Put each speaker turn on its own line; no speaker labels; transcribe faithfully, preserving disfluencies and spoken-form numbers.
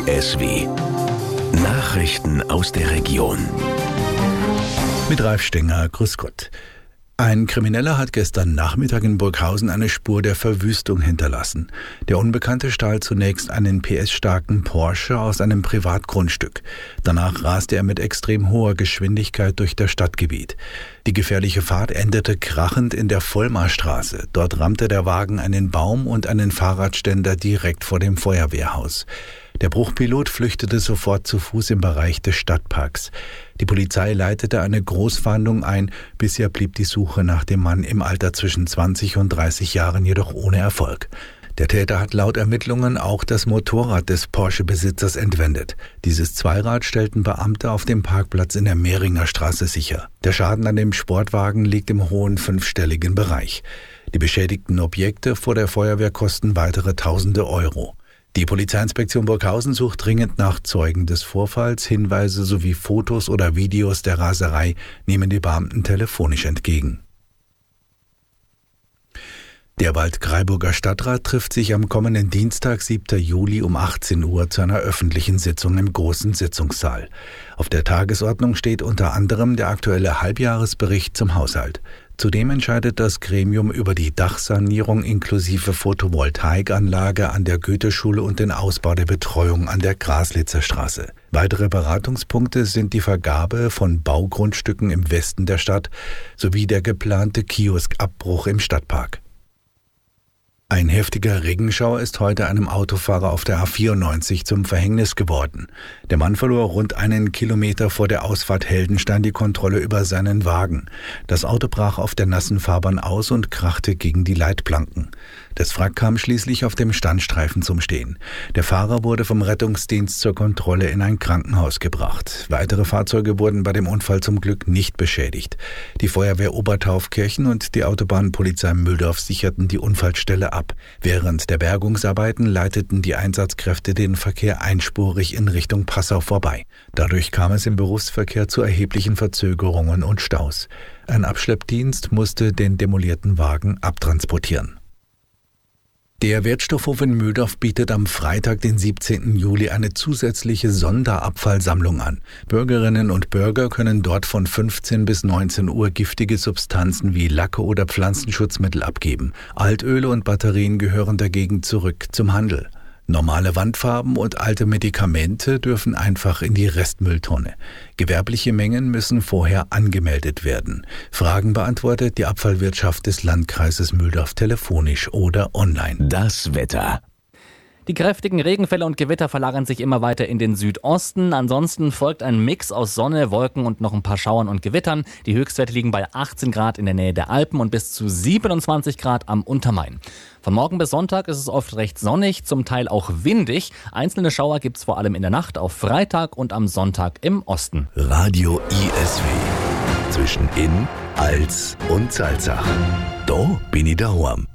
S W. Nachrichten aus der Region.
Mit Ralf Stenger, grüß Gott. Ein Krimineller hat gestern Nachmittag in Burghausen eine Spur der Verwüstung hinterlassen. Der Unbekannte stahl zunächst einen P S-starken Porsche aus einem Privatgrundstück. Danach raste er mit extrem hoher Geschwindigkeit durch das Stadtgebiet. Die gefährliche Fahrt endete krachend in der Vollmarstraße. Dort rammte der Wagen einen Baum und einen Fahrradständer direkt vor dem Feuerwehrhaus. Der Bruchpilot flüchtete sofort zu Fuß im Bereich des Stadtparks. Die Polizei leitete eine Großfahndung ein. Bisher blieb die Suche nach dem Mann im Alter zwischen zwanzig und dreißig Jahren jedoch ohne Erfolg. Der Täter hat laut Ermittlungen auch das Motorrad des Porsche-Besitzers entwendet. Dieses Zweirad stellten Beamte auf dem Parkplatz in der Mehringer Straße sicher. Der Schaden an dem Sportwagen liegt im hohen fünfstelligen Bereich. Die beschädigten Objekte vor der Feuerwehr kosten weitere tausende Euro. Die Polizeiinspektion Burghausen sucht dringend nach Zeugen des Vorfalls. Hinweise sowie Fotos oder Videos der Raserei nehmen die Beamten telefonisch entgegen. Der Waldkraiburger Stadtrat trifft sich am kommenden Dienstag, siebten Juli um achtzehn Uhr zu einer öffentlichen Sitzung im großen Sitzungssaal. Auf der Tagesordnung steht unter anderem der aktuelle Halbjahresbericht zum Haushalt. Zudem entscheidet das Gremium über die Dachsanierung inklusive Photovoltaikanlage an der Goetheschule und den Ausbau der Betreuung an der Graslitzer Straße. Weitere Beratungspunkte sind die Vergabe von Baugrundstücken im Westen der Stadt sowie der geplante Kioskabbruch im Stadtpark. Ein heftiger Regenschauer ist heute einem Autofahrer auf der A vierundneunzig zum Verhängnis geworden. Der Mann verlor rund einen Kilometer vor der Ausfahrt Heldenstein die Kontrolle über seinen Wagen. Das Auto brach auf der nassen Fahrbahn aus und krachte gegen die Leitplanken. Das Wrack kam schließlich auf dem Standstreifen zum Stehen. Der Fahrer wurde vom Rettungsdienst zur Kontrolle in ein Krankenhaus gebracht. Weitere Fahrzeuge wurden bei dem Unfall zum Glück nicht beschädigt. Die Feuerwehr Obertaufkirchen und die Autobahnpolizei Mühldorf sicherten die Unfallstelle ab. Während der Bergungsarbeiten leiteten die Einsatzkräfte den Verkehr einspurig in Richtung Passau vorbei. Dadurch kam es im Berufsverkehr zu erheblichen Verzögerungen und Staus. Ein Abschleppdienst musste den demolierten Wagen abtransportieren. Der Wertstoffhof in Mühldorf bietet am Freitag, den siebzehnten Juli, eine zusätzliche Sonderabfallsammlung an. Bürgerinnen und Bürger können dort von fünfzehn bis neunzehn Uhr giftige Substanzen wie Lacke oder Pflanzenschutzmittel abgeben. Altöle und Batterien gehören dagegen zurück zum Handel. Normale Wandfarben und alte Medikamente dürfen einfach in die Restmülltonne. Gewerbliche Mengen müssen vorher angemeldet werden. Fragen beantwortet die Abfallwirtschaft des Landkreises Mühldorf telefonisch oder online.
Das Wetter.
Die kräftigen Regenfälle und Gewitter verlagern sich immer weiter in den Südosten. Ansonsten folgt ein Mix aus Sonne, Wolken und noch ein paar Schauern und Gewittern. Die Höchstwerte liegen bei achtzehn Grad in der Nähe der Alpen und bis zu siebenundzwanzig Grad am Untermain. Von morgen bis Sonntag ist es oft recht sonnig, zum Teil auch windig. Einzelne Schauer gibt es vor allem in der Nacht auf Freitag und am Sonntag im Osten.
Radio I S W. Zwischen Inn, Als und Salzach. Da bin ich daheim.